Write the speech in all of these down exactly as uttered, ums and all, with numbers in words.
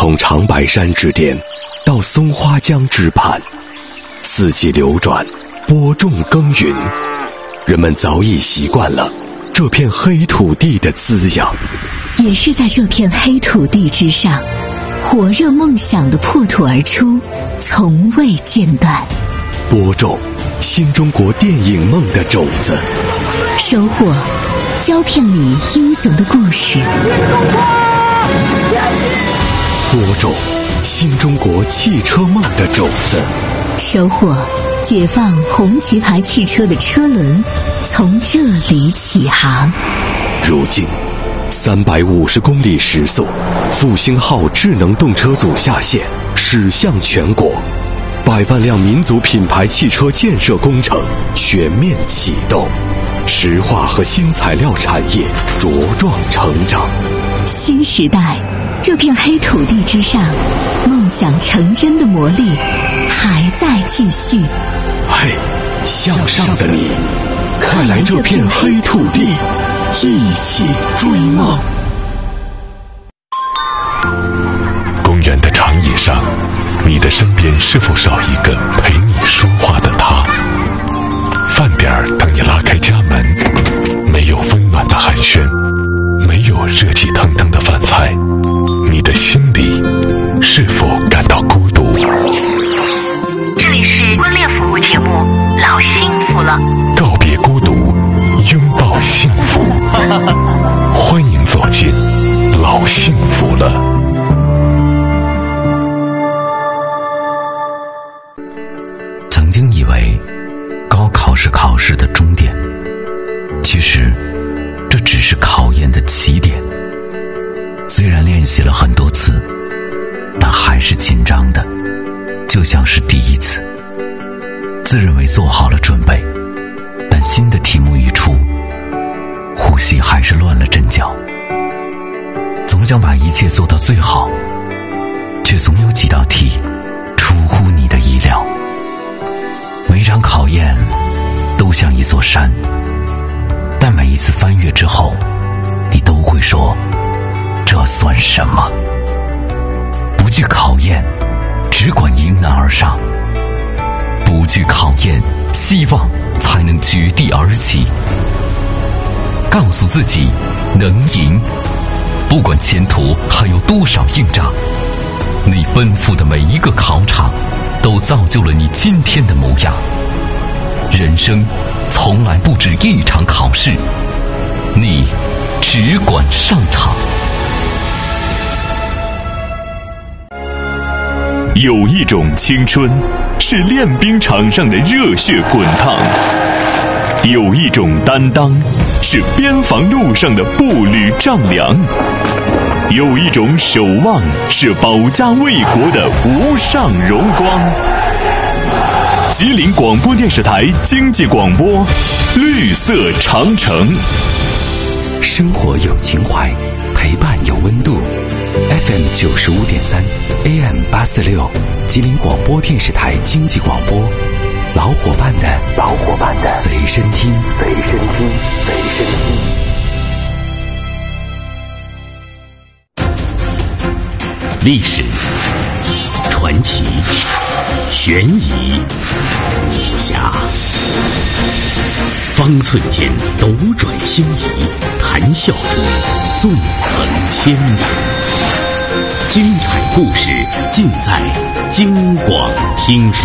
从长白山之巅到松花江之畔，四季流转，播种耕耘，人们早已习惯了这片黑土地的滋养。 也是在这片黑土地之上，火热梦想的破土而出，从未间断。 播种新中国电影梦的种子， 收获胶片里英雄的故事。 播种新中国汽车梦的种子， 收获解放红旗牌汽车的车轮从这里起航。 如今三百五十公里时速，复兴号智能动车组下线，驶向全国。百万辆民族品牌汽车建设工程全面启动，石化和新材料产业茁壮成长。 新时代，这片黑土地之上，梦想成真的魔力还在继续。 嘿，向上的你，快来这片黑土地，一起追梦。 公园的长椅上，你的身边是否少一个陪你说话的他？饭点儿等你拉开家门，没有温暖的寒暄，没有热气腾腾的饭菜，你的心里是否感到孤独？ 这里是婚恋服务节目《老幸福了》， 告别孤独，拥抱幸福。欢迎走进《老幸福了》。 曾经以为高考是考试的终点，其实这只是考验的起点。虽然练习了很多次，但还是紧张的，就像是第一次。自认为做好了准备，但新的题目一出，呼吸还是乱了阵脚。总想把一切做到最好，却总有几道题出乎你的意料。每场考验都像一座山，但每一次翻越之后，你都会说，这算什么？不惧考验，只管迎难而上。不惧考验，希望才能绝地而起。告诉自己能赢，不管前途还有多少硬仗，你奔赴的每一个考场都造就了你今天的模样。人生从来不止一场考试，你只管上场。 有一种青春是练兵场上的热血滚烫，有一种担当是边防路上的步履丈量，有一种守望是保家卫国的无上荣光。吉林广播电视台经济广播，绿色长城。 生活有情怀，陪伴有温度。F M 九十五点三 A M 八四六，吉林广播电视台经济广播，老伙伴的老伙伴的随身听， 随身听，随身听。历史、传奇、悬疑、武侠，方寸间斗转星移，谈笑中纵横千年。精彩故事尽在京广听书。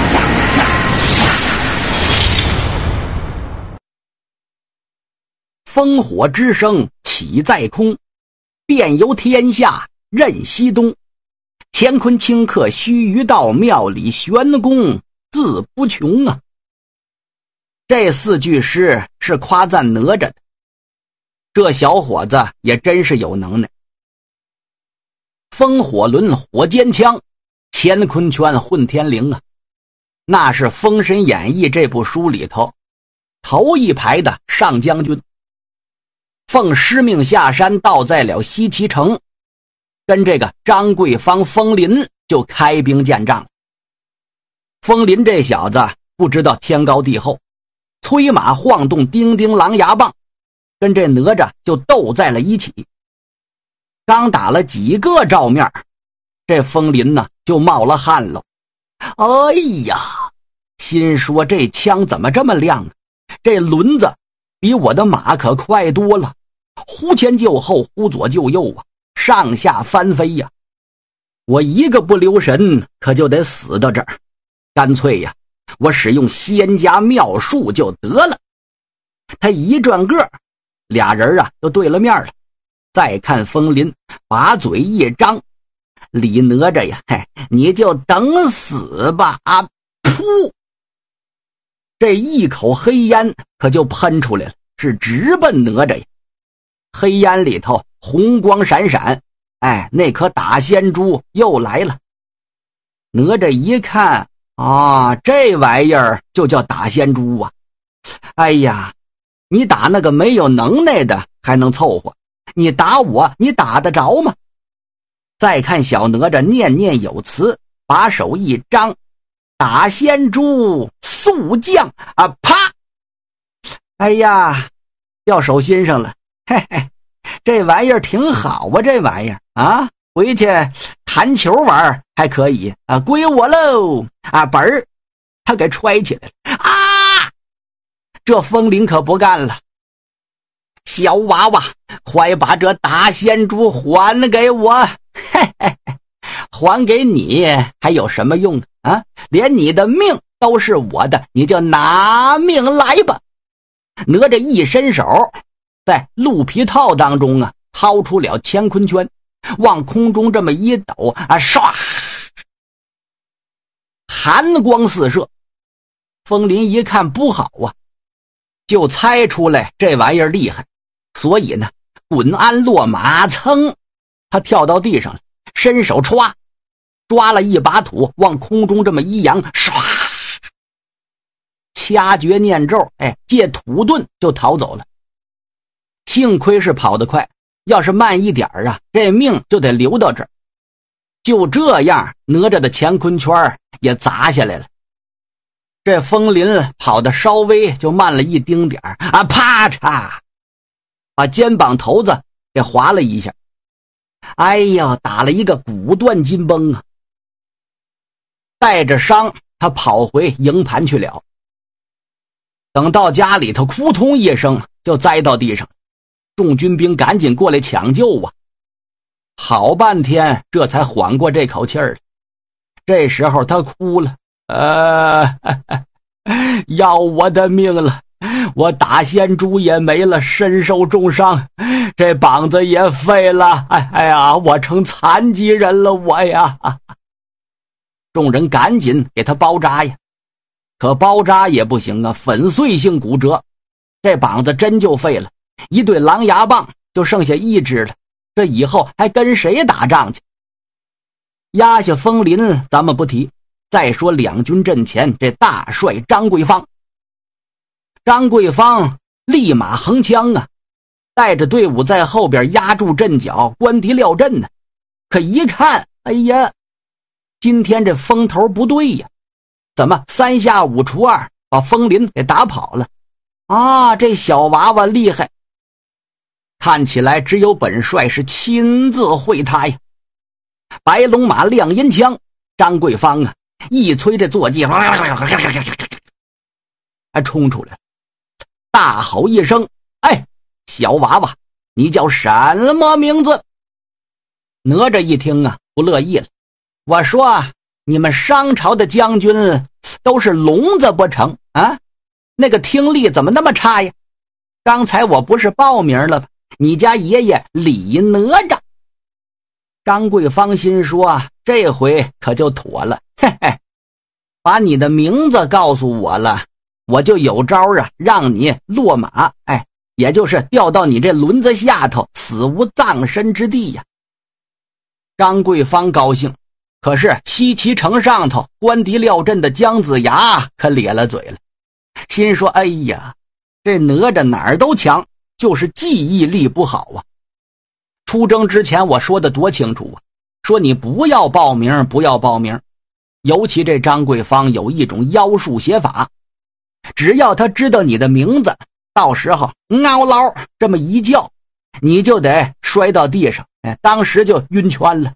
烽火之声起在空，遍游天下任西东。乾坤顷刻须臾到，庙里玄功自不穷啊！这四句诗是夸赞哪吒的，这小伙子也真是有能耐。风火轮火尖枪，乾坤圈混天绫啊，那是《封神演义》这部书里头头一排的上将军，奉师命下山，到在了西岐城，跟这个张桂芳风林就开兵见仗。风林这小子不知道天高地厚，催马晃动叮叮狼牙棒，跟这哪吒就斗在了一起。刚打了几个照面， 这风林呢就冒了汗了。哎呀，心说这枪怎么这么亮呢？这轮子比我的马可快多了，忽前就后，忽左就右啊，上下翻飞呀！我一个不留神可就得死到这儿，干脆呀，我使用仙家妙术就得了。他一转个，俩人啊就对了面了。再看风林把嘴一张，李哪吒呀，嘿，你就等死吧！啊，噗！这一口黑烟可就喷出来了，是直奔哪吒呀。黑烟里头红光闪闪，哎，那颗打仙珠又来了。哪吒一看啊，这玩意儿就叫打仙珠啊！哎呀，你打那个没有能耐的还能凑合，你打我，你打得着吗？再看小哪吒念念有词，把手一张，打仙珠速降啊！啪！哎呀，掉手心上了。嘿嘿，这玩意儿挺好啊，这玩意儿啊，回去弹球玩还可以啊，归我喽！啊，本儿，他给揣起来了啊！这风林可不干了，小娃娃，快把这打仙珠还给我！嘿嘿嘿，还给你还有什么用啊？连你的命都是我的，你就拿命来吧！哪吒一伸手，在鹿皮套当中啊，掏出了乾坤圈，往空中这么一抖啊，唰，寒光四射。风林一看不好啊，就猜出来这玩意儿厉害，所以呢，滚鞍落马，噌，他跳到地上了，伸手歘，抓了一把土，往空中这么一扬，唰，掐诀念咒，哎，借土遁就逃走了。幸亏是跑得快，要是慢一点啊，这命就得留到这儿。就这样，哪吒的乾坤圈也砸下来了。这风林跑得稍微就慢了一丁点啊，啪嚓，把肩膀头子给划了一下。哎呀，打了一个骨断筋崩啊！带着伤，他跑回营盘去了。等到家里头，扑通一声就栽到地上，众军兵赶紧过来抢救啊！好半天，这才缓过这口气儿来。这时候他哭了，呃，要我的命了！我打仙珠也没了，身受重伤，这膀子也废了，哎哎呀，我成残疾人了，我呀！众人赶紧给他包扎呀，可包扎也不行啊，粉碎性骨折，这膀子真就废了，一对狼牙棒就剩下一只了，这以后还跟谁打仗去？压下风林咱们不提，再说两军阵前这大帅张桂芳。张桂芳立马横枪啊，带着队伍在后边压住阵脚，关敌料阵呢。可一看，哎呀，今天这风头不对呀，怎么三下五除二把风林给打跑了啊？这小娃娃厉害，看起来只有本帅是亲自会他呀。白龙马亮阴枪，张桂芳啊一催这坐骑，还冲出来了，大吼一声：“哎，小娃娃，你叫什么名字？”哪吒一听啊，不乐意了。我说，你们商朝的将军都是聋子不成啊？那个听力怎么那么差呀？刚才我不是报名了吗？你家爷爷李哪吒。张桂芳心说啊，这回可就妥了，嘿嘿，把你的名字告诉我了，我就有招啊，让你落马，哎，也就是掉到你这轮子下头，死无葬身之地呀。张桂芳高兴，可是西岐城上头关敌料阵的姜子牙可咧了嘴了，心说：哎呀，这哪吒哪儿都强，就是记忆力不好啊。出征之前我说的多清楚啊，说你不要报名，不要报名。尤其这张桂芳有一种妖术写法，只要他知道你的名字，到时候嗷捞这么一叫，你就得摔到地上，哎，当时就晕圈了。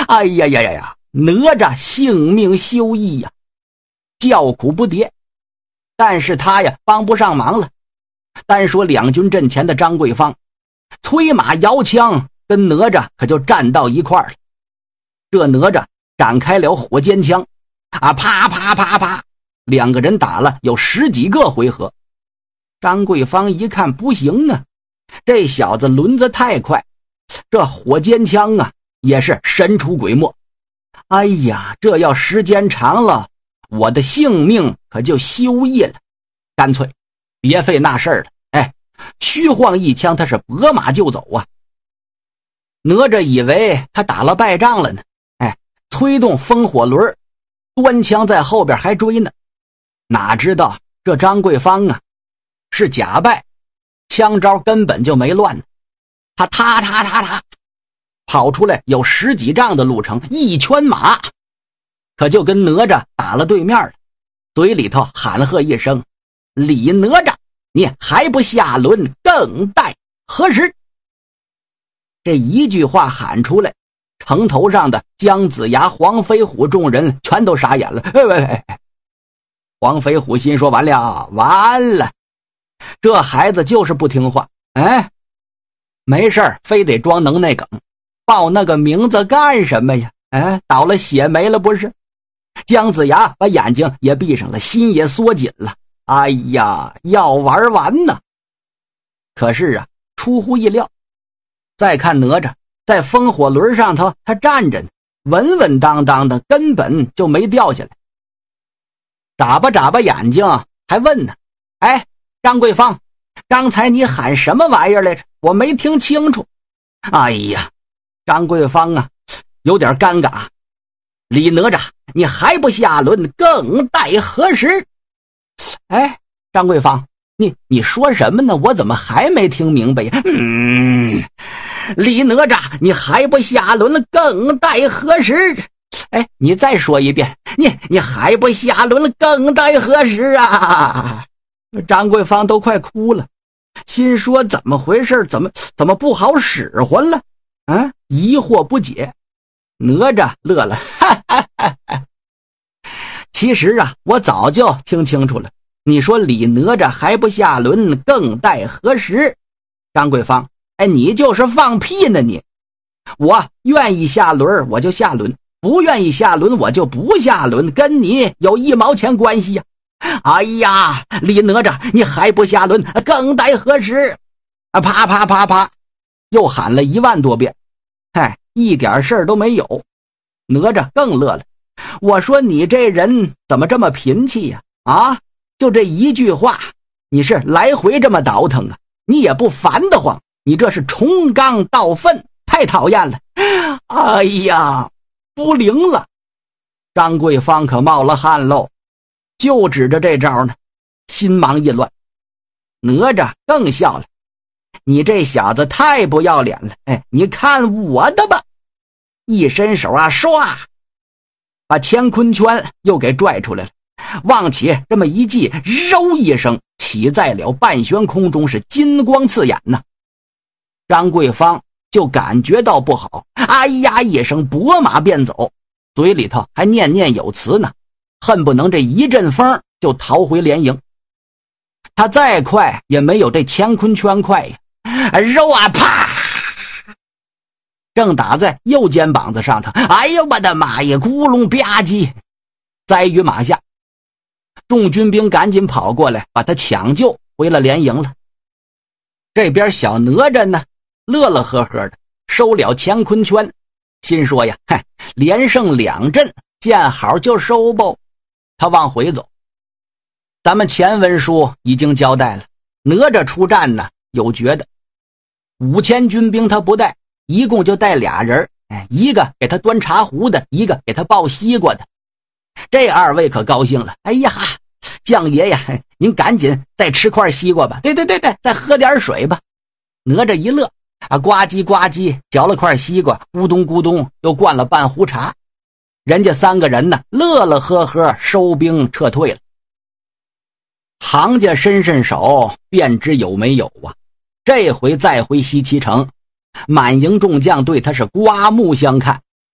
哎呀呀呀呀，哪吒性命休矣呀，叫苦不迭。但是他呀帮不上忙了。单说两军阵前的张桂芳，催马摇枪，跟哪吒可就站到一块儿了。这哪吒展开了火尖枪，啊，啪啪啪啪，两个人打了有十几个回合。张桂芳一看不行啊，这小子轮子太快，这火尖枪啊也是神出鬼没。哎呀，这要时间长了，我的性命可就休矣了。干脆别费那事儿了，哎，虚晃一枪，他是拨马就走啊。哪吒以为他打了败仗了呢，哎，催动风火轮，端枪在后边还追呢。哪知道这张桂芳啊是假败，枪招根本就没乱呢。他踏踏踏踏跑出来有十几丈的路程，一圈马可就跟哪吒打了对面了，嘴里头喊喝一声：李哪吒，你还不下轮，更待何时？这一句话喊出来，城头上的姜子牙、黄飞虎众人全都傻眼了。哎喂喂，黄飞虎心说完了完了，这孩子就是不听话，哎，没事儿非得装能耐梗，报那个名字干什么呀？哎，倒了血没了不是？姜子牙把眼睛也闭上了，心也缩紧了。哎呀，要玩完呢！可是啊，出乎意料，再看哪吒在风火轮上头，他站着呢，稳稳当当的，根本就没掉下来。眨巴眨巴眼睛，还问呢：哎，张桂芳，刚才你喊什么玩意儿来着？我没听清楚。哎呀，张桂芳啊有点尴尬。李哪吒，你还不下轮，更待何时？哎，张桂芳，你你说什么呢？我怎么还没听明白呀？嗯，李哪吒，你还不下轮，更待何时？哎，你再说一遍，你你还不下轮，更待何时啊？张桂芳都快哭了，心说怎么回事？怎么怎么不好使唤了？啊，疑惑不解。哪吒乐了，哈哈哈哈。其实啊，我早就听清楚了。你说李哪吒还不下轮，更待何时？张桂芳，哎，你就是放屁呢你！我愿意下轮我就下轮，不愿意下轮我就不下轮，跟你有一毛钱关系呀！哎呀，李哪吒，你还不下轮，更待何时？啊，啪啪啪啪，又喊了一万多遍，嗨，一点事儿都没有。哪吒更乐了，我说你这人怎么这么贫气呀？啊，就这一句话，你是来回这么倒腾啊？你也不烦得慌，你这是重缸倒粪，太讨厌了！哎呀，不灵了！张桂芳可冒了汗喽，就指着这招呢，心忙意乱。哪吒更笑了，你这小子太不要脸了！哎，你看我的吧！一伸手啊，唰，把乾坤圈又给拽出来了，往起这么一系，揉一声，起在了半悬空中，是金光刺眼呐。张桂芳就感觉到不好，哎呀一声拨马便走，嘴里头还念念有词呢，恨不能这一阵风就逃回连营。他再快也没有这乾坤圈快呀，揉啊啪，正打在右肩膀子上头，哎呦我的妈呀，咕隆吧唧栽于马下。众军兵赶紧跑过来把他抢救回了连营了。这边小哪吒呢乐乐呵呵的收了乾坤圈，心说呀，嗨，连胜两阵，见好就收吧。他往回走。咱们前文书已经交代了，哪吒出战呢有诀的，五千军兵他不带，一共就带俩人，哎，一个给他端茶壶的，一个给他抱西瓜的。这二位可高兴了，哎呀，将爷呀，您赶紧再吃块西瓜吧，对对对对，再喝点水吧。哪吒一乐啊，呱唧呱唧嚼了块西瓜，咕咚咕咚又灌了半壶茶。人家三个人呢乐乐呵呵收兵撤退了。行家伸伸手便知有没有啊，这回再回西岐城，满营众将对他是刮目相看。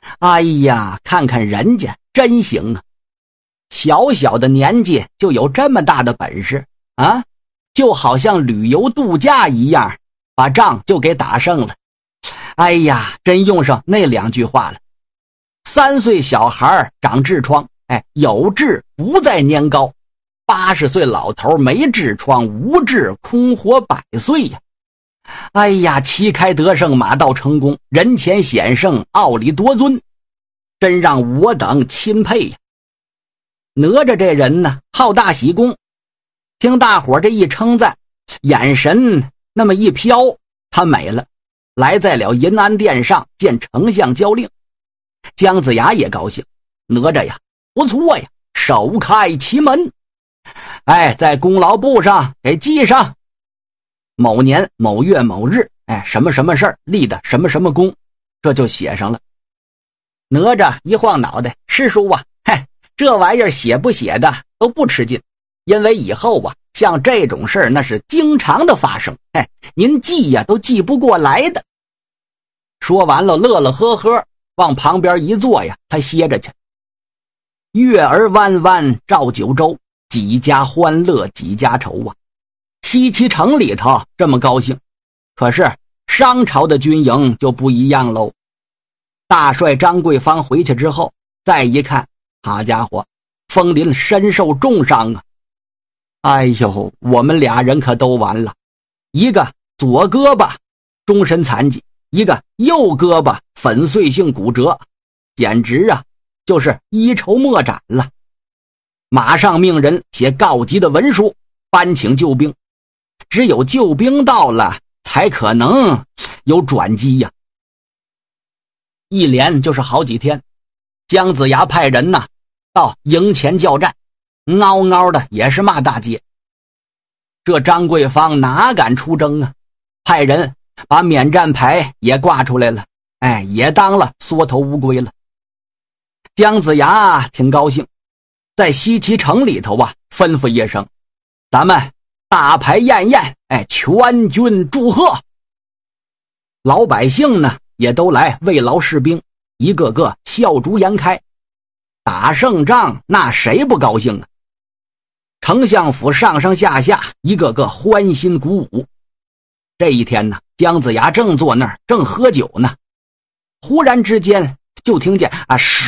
哎呀，看看人家真行啊，小小的年纪就有这么大的本事啊，就好像旅游度假一样，把仗就给打胜了。哎呀，真用上那两句话了，三岁小孩长痔疮，哎，有痔不在年高，八十岁老头没痔疮无痔空活百岁呀。哎呀，旗开得胜，马到成功，人前显圣，傲里夺尊，真让我等钦佩呀。哪吒这人呢，好大喜功，听大伙这一称赞，眼神那么一飘，他美了，来在了银安殿上见丞相交令。姜子牙也高兴，哪吒呀，不错呀，首开奇门，哎，在功劳簿上给记上，某年某月某日，哎，什么什么事儿立的什么什么功，这就写上了。哪吒一晃脑袋，师叔啊，嘿，这玩意儿写不写的都不吃劲，因为以后啊，像这种事儿那是经常的发生，哎，您记呀都记不过来的。说完了，乐乐呵呵往旁边一坐呀，他歇着去。月儿弯弯照九州，几家欢乐几家愁啊。西岐城里头这么高兴，可是商朝的军营就不一样喽。大帅张桂芳回去之后，再一看，好家伙，风林身受重伤啊！哎呦，我们俩人可都完了，一个左胳膊终身残疾，一个右胳膊粉碎性骨折，简直啊就是一筹莫展了。马上命人写告急的文书，搬请救兵，只有救兵到了才可能有转机呀。一连就是好几天，姜子牙派人呐到营前叫战，嗷嗷的也是骂大街。这张桂芳哪敢出征啊，派人把免战牌也挂出来了，哎，也当了缩头乌龟了。姜子牙挺高兴，在西岐城里头啊吩咐一声，咱们大牌宴宴，哎，全军祝贺。老百姓呢也都来慰劳士兵，一个个笑逐颜开。打胜仗那谁不高兴啊？丞相府上上下下一个个欢欣鼓舞。这一天呢，姜子牙正坐那儿正喝酒呢，忽然之间就听见啊唰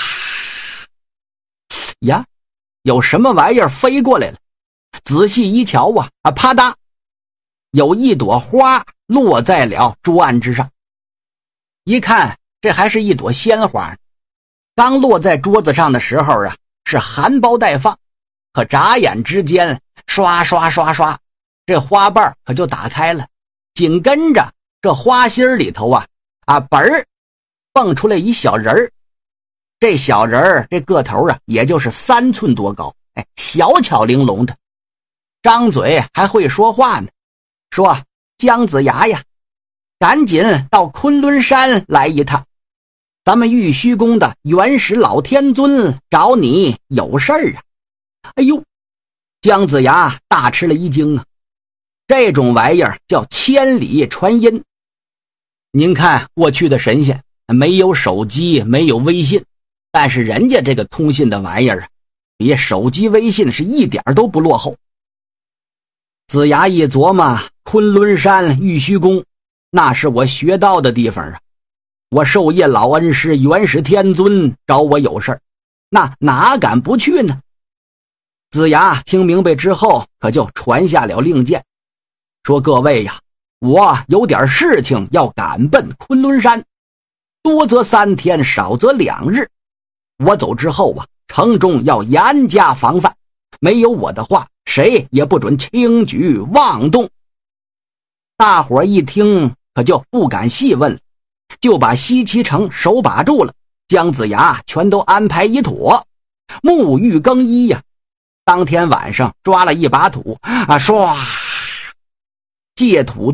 呀，有什么玩意儿飞过来了。仔细一瞧啊啊啪嗒，有一朵花落在了桌案之上。一看这还是一朵鲜花，刚落在桌子上的时候啊是含苞待放，可眨眼之间刷刷刷刷，这花瓣可就打开了，紧跟着这花心里头啊啊本儿蹦出来一小人儿。这小人儿这个头啊也就是三寸多高，哎，小巧玲珑的，张嘴还会说话呢，说姜子牙呀，赶紧到昆仑山来一趟，咱们玉虚宫的元始老天尊找你有事儿啊。哎呦，姜子牙大吃了一惊啊，这种玩意儿叫千里传音。您看过去的神仙没有手机没有微信，但是人家这个通信的玩意儿啊，比手机微信是一点都不落后。子牙一琢磨，昆仑山玉虚宫那是我学到的地方啊，我授业老恩师元始天尊找我有事儿，那哪敢不去呢？子牙听明白之后，可就传下了令箭，说各位呀，我有点事情要赶奔昆仑山，多则三天，少则两日。我走之后啊，城中要严加防范，没有我的话，谁也不准轻举妄动。大伙一听可就不敢细问了，就把西岐城手把住了，姜子牙全都安排一妥，沐浴更衣呀、啊。当天晚上抓了一把土啊，唰，借土